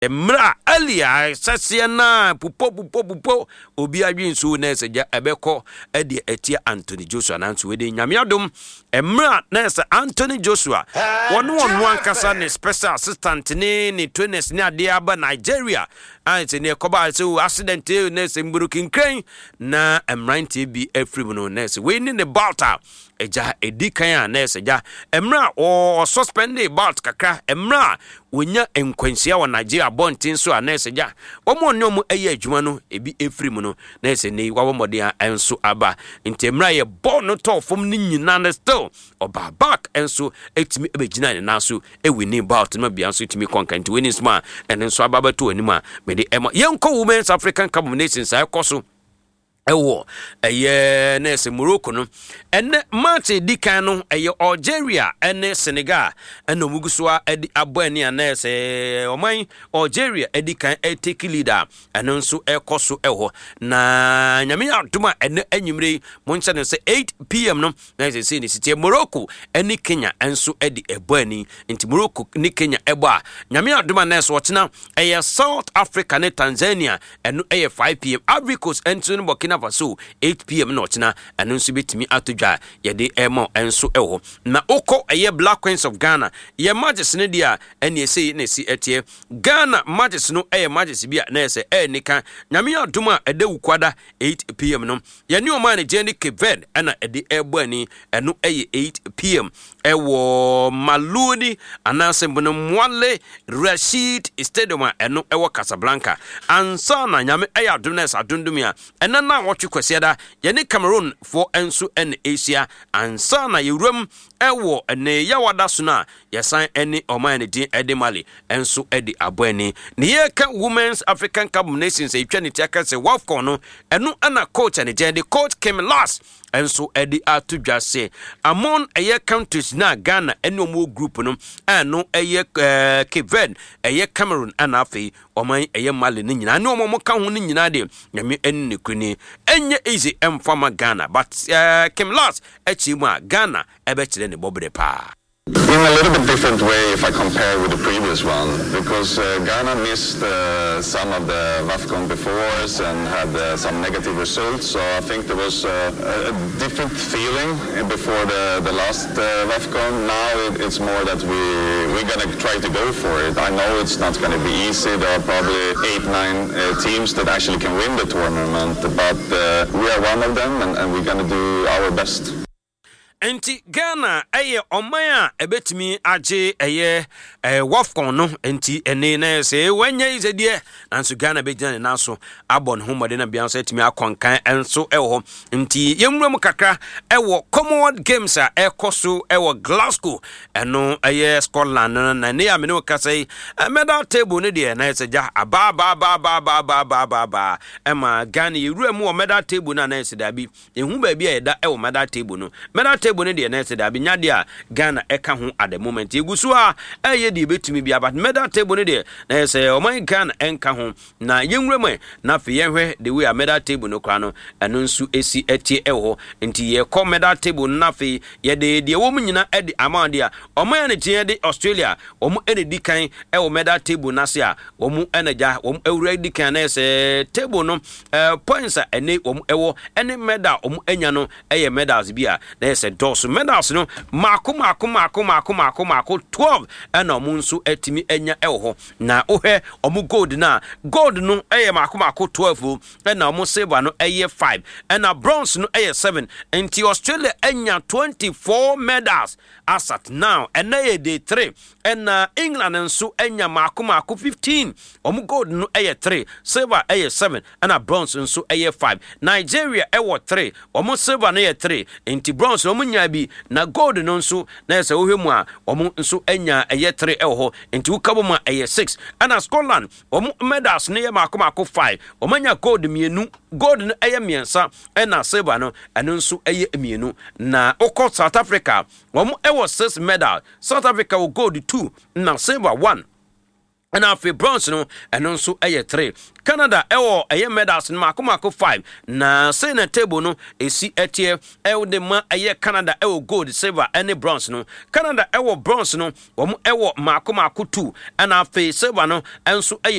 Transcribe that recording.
Emra alia sasia na pupo obi adwin so na eseja ebeko ede etia Anthony Joshua na nso we de nyame adom emra na ese Anthony Joshua wonu ankasa ne special assistant ni trainers ni ade aba Nigeria ante ne koba so accident na ese mburu kinkran na emrante bi afrim no na ese we ni ne balta eja edikan na eseja emra o suspend balt kakra emra wonya enkwansia wa Nigeria bontin so na eseja omo ne omo eye adwuma no ebi efrim no na ese ne wawo mode a enso aba ntemra ye ball no to fom ni nyina na still oba back enso etimi ebegina ne naso ewini bout no bia so etimi content winning sma enso aba to anima me de yenko Women's African Cup of Nations akoso ewo eye nese Morocco no ene match dikan no eye Algeria ene Senegal ene omugusoa edi aboani anese oman Algeria edikan take leader ene nso ekoso eho na nyame adoma ene anyimre moncha ne se 8 pm no na se ni sitie Morocco ene Kenya enso edi eboani nti Morocco ni Kenya ebo a nyame adoma nese wochena eye South Africa ne Tanzania ene eye 5 pm Ivory Coast enso no Faso 8 pm no china anu nso betimi atodwa ye de emo enso eho na oko eye Black Queens of Ghana ye matches ne dia ene ese na si etie Ghana matches no eye matches bia na ese nika nyame adoma ede wukwada 8 pm no ye ni o man Jenny Cape Verde ana ede ebo ani enu eye 8 pm ewo Maludi anasembono Mwale Rashid Stadium enu ewo Casablanca ansa na nyame eye adoma esa dundumia enana wotu kwesiada yene Cameroon for ensu en Asia ansa na yewram ewo ne yawada suna yesan eni oman din ede Mali ensu edi aboani ne yeka Women's African Cup of Nations etwa ne tiaka se WAFCON no enu ana coach ne jende coach came last enso edi atudwa se among eye countries na Ghana eni omo group no eno eye Cape Verde eye Cameroon ana afi oman eye Mali ni nyina ne omo ka ho ni nyina de nyame eni ne kuni enye easy emfama Ghana but came last echima Ghana ebe chire ne bobre pa. In a little bit different way if I compare with the previous one, because Ghana missed some of the WAFCON before and had some negative results, so I think there was a different feeling before the last WAFCON. Now it's more that we're going to try to go for it. I know it's not going to be easy. There are probably 8-9 teams that actually can win the tournament, but we are one of them and we're going to do our best. Enti Ghana eye omaya ebetimi age eye WAFCON no enti ene na se wanya izedie nanso Ghana begina na so abon homode na bia so etimi akonkan enso ewo enti yemwem kakra ewo Commonwealth Games a ekoso ewo Glasgow eno eye Scotland na ne ya me no kasai medal table ne de na seja aba ema Ghana yewrem wo medal table na na se dabi ehu ba bia eda ewo medal table no medal table de na se da binya de Ghana eka ho at the moment egusu a eye de betumi bia but medal table ne de na se o man Ghana enka ho na yenwrem na fe yenhwe the way a medal table no kwa no eno nsu esi etie ewo nti ye ko medal table na fe ye de wo nyina e de amande a o man ne tie de Australia o mu ene dikan ewo medal table na se a o mu enaja o mu ewura dikan na se table no points a ene o mu ewo ene medal o mu enya no eye medals bia na se dos medals no mako 12 ena omu nso etimi enya ewo na ohwe omu gold no eye mako 12 ena omu silver no eye 5 ena bronze no eye 7 enti Australia enya 24 medals as at now ena ye day 3 ena England nso enya mako 15 omu gold no eye 3 silver eye 7 ena bronze nso eye 5 Nigeria ewo 3 omu silver no eye 3 enti bronze omu nya bi na gold no nso na ese ohwemu a omu nso enya eye 3 ewo enti ukabo ma eye 6 ana Scotland omu medals ne ye mako 5 omanya gold mienu gold no eye miensa ena silver no eno nso eye mienu na okọ South Africa omu ewo 6 medal South Africa wo gold 2 na silver 1 and afi bronze no eno nso eye 3 Canada ewo eye medals no mako 5 na say na table no esi etie ewo de ma eye Canada ewo gold silver and bronze no Canada ewo bronze no omu ewo mako 2 and afi silver no enso eye